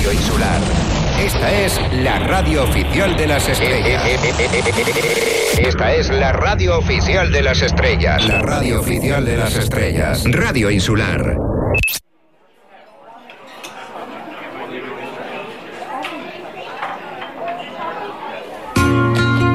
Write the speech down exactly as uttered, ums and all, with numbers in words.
Radio Insular. Esta es la radio oficial de las estrellas. Esta es la radio oficial de las estrellas. La radio oficial de las estrellas. Radio Insular.